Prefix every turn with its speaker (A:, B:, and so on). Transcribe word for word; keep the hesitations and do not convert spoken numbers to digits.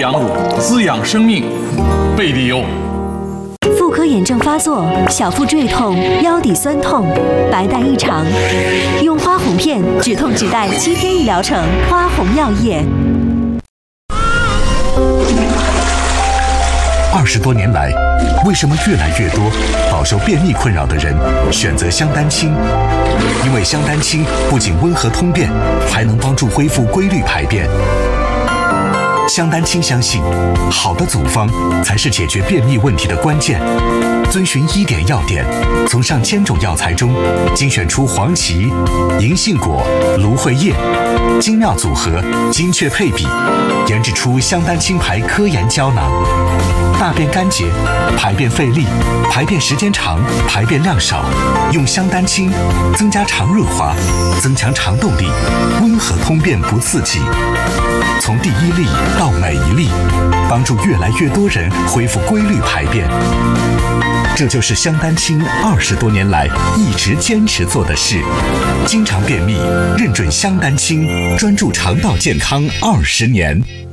A: 羊乳，滋养生命。贝利优。
B: 妇科炎症发作，小腹坠痛，腰底酸痛，白带异常，用花红片止痛止带七天一疗程。花红药业。
C: 二十多年来，为什么越来越多饱受便秘困扰的人选择香丹清？因为香丹清不仅温和通便，还能帮助恢复规律排便。香丹清相信，好的组方才是解决便秘问题的关键。遵循医典药典，从上千种药材中精选出黄芪、银杏果、芦荟叶，精妙组合，精确配比，研制出香丹清牌科研胶囊。大便干结、排便费力、排便时间长、排便量少，用香丹清增加肠润滑，增强肠动力，温和通便不刺激。从第一粒到每一粒，帮助越来越多人恢复规律排便。这就是香丹清二十多年来一直坚持做的事。经常便秘，认准香丹清，专注肠道健康二十年。